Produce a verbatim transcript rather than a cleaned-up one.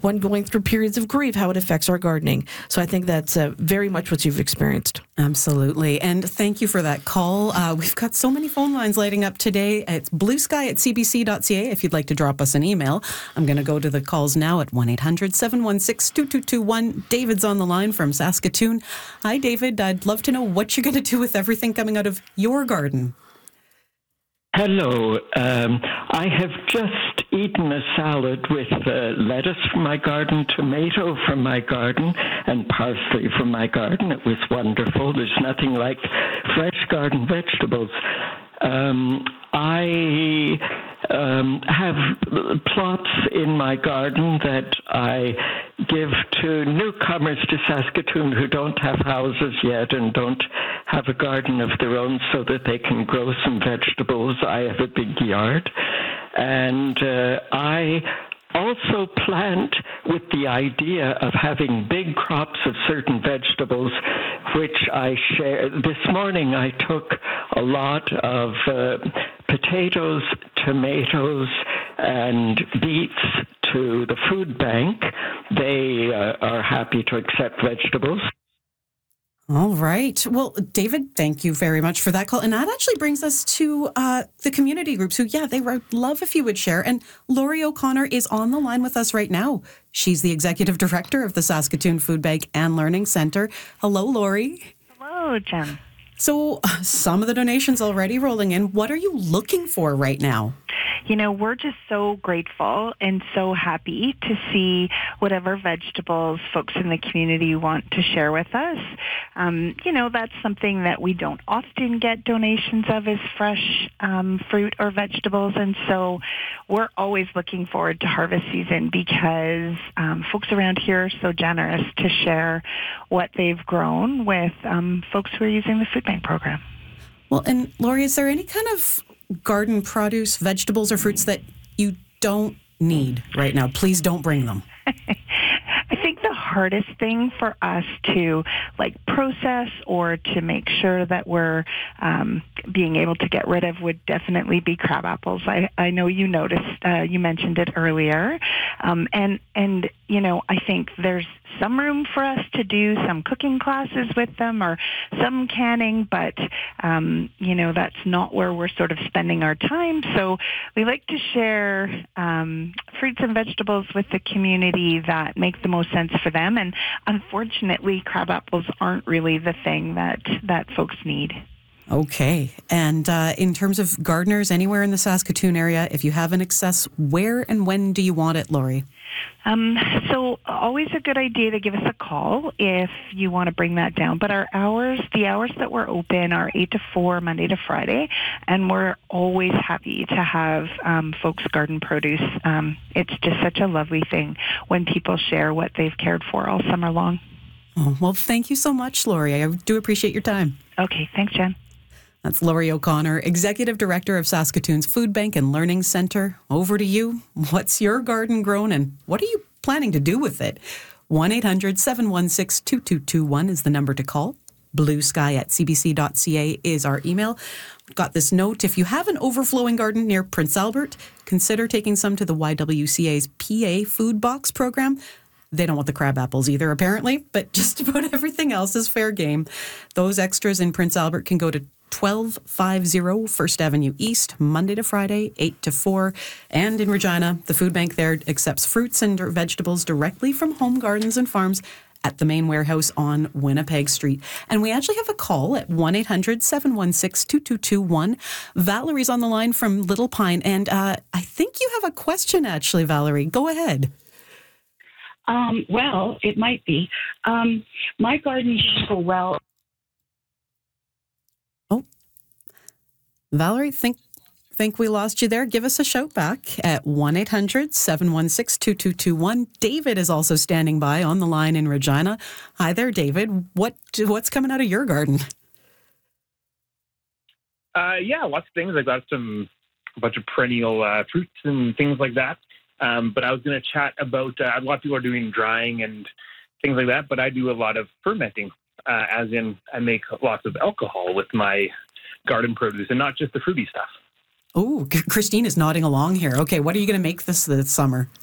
when going through periods of grief, how it affects our gardening. So I think that's uh, very much what you've experienced. Absolutely. And thank you for that call. Uh, we've got so many phone lines lighting up today. It's blue sky at c b c dot c a if you'd like to drop us an email. I'm going to go to the calls now at one eight hundred seven one six two two two one. David's on the line from Saskatoon. Hi, David. I'd love to know what you're going to do with everything coming out of your garden. Hello. Um, I have just eaten a salad with uh, lettuce from my garden, tomato from my garden, and parsley from my garden. It was wonderful. There's nothing like fresh garden vegetables. Um, I um, have plots in my garden that I give to newcomers to Saskatoon who don't have houses yet and don't have a garden of their own so that they can grow some vegetables. I have a big yard. And uh, I also plant with the idea of having big crops of certain vegetables, which I share. This morning I took a lot of uh, potatoes, tomatoes, and beets to the food bank. They uh, are happy to accept vegetables. All right. Well, David, thank you very much for that call. And that actually brings us to uh, the community groups who, yeah, they would love if you would share. And Laurie O'Connor is on the line with us right now. She's the executive director of the Saskatoon Food Bank and Learning Centre. Hello, Laurie. Hello, Jen. So uh, some of the donations already rolling in. What are you looking for right now? You know, we're just so grateful and so happy to see whatever vegetables folks in the community want to share with us. Um, you know, that's something that we don't often get donations of is fresh um, fruit or vegetables. And so we're always looking forward to harvest season because um, folks around here are so generous to share what they've grown with um, folks who are using the food bank program. Well, and Laurie, is there any kind of garden produce, vegetables or fruits that you don't need right now? Please don't bring them. I think the hardest thing for us to like process or to make sure that we're um, being able to get rid of would definitely be crab apples. I, I know you noticed, uh, you mentioned it earlier. Um, and, and, you know, I think there's some room for us to do some cooking classes with them or some canning, but, um, you know, that's not where we're sort of spending our time. So we like to share um, fruits and vegetables with the community that make the most sense for them. And unfortunately, crab apples aren't really the thing that, that folks need. Okay. And uh, in terms of gardeners anywhere in the Saskatoon area, if you have an excess, where and when do you want it, Laurie? Um, so always a good idea to give us a call if you want to bring that down. But our hours, the hours that we're open are eight to four, Monday to Friday. And we're always happy to have um, folks garden produce. Um, it's just such a lovely thing when people share what they've cared for all summer long. Oh, well, thank you so much, Laurie. I do appreciate your time. Okay. Thanks, Jen. That's Laurie O'Connor, Executive Director of Saskatoon's Food Bank and Learning Centre. Over to you. What's your garden grown and what are you planning to do with it? one eight hundred seven one six two two two one is the number to call. blue sky at c b c dot c a is our email. We've got this note. If you have an overflowing garden near Prince Albert, consider taking some to the Y W C A's P A Food Box program. They don't want the crab apples either, apparently, but just about everything else is fair game. Those extras in Prince Albert can go to twelve fifty First Avenue East, Monday to Friday, eight to four. And in Regina, the food bank there accepts fruits and vegetables directly from home gardens and farms at the main warehouse on Winnipeg Street. And we actually have a call at one eight hundred seven one six two two two one. Valerie's on the line from Little Pine. And uh, I think you have a question, actually, Valerie. Go ahead. Um, well, it might be. Um, my garden didn't go well. Oh, Valerie, think think we lost you there. Give us a shout back at one eight hundred seven one six two two two one. David is also standing by on the line in Regina. Hi there, David. What what's coming out of your garden? Uh, yeah, lots of things. I got some a bunch of perennial uh, fruits and things like that. Um, but I was going to chat about, uh, a lot of people are doing drying and things like that, but I do a lot of fermenting, uh, as in I make lots of alcohol with my garden produce and not just the fruity stuff. Oh, Christine is nodding along here. Okay, what are you going to make this this summer?